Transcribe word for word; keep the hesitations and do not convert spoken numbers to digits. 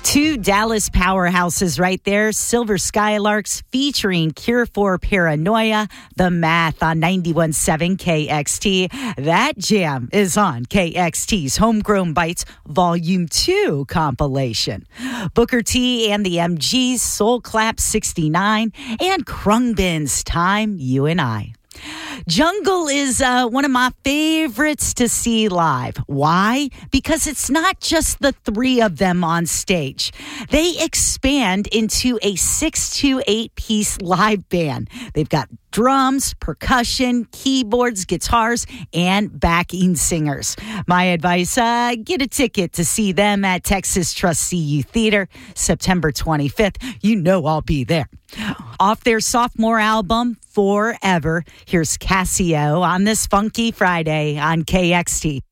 Two Dallas powerhouses right there. Silver Skylarks featuring Cure for Paranoia. The Math on ninety-one point seven K X T. That jam is on K X T's Homegrown Bites Volume two compilation. Booker T and the M Gs, Soul Clap sixty-nine, and Khruangbin's Time, You and I. Jungle is uh, one of my favorites to see live. Why? Because it's not just the three of them on stage. They expand into a six to eight piece live band. They've got drums, percussion, keyboards, guitars, and backing singers. My advice, uh, get a ticket to see them at Texas Trust C U Theater, September twenty-fifth. You know I'll be there. Off their sophomore album, Forever, here's Casio on this Funky Friday on K X T.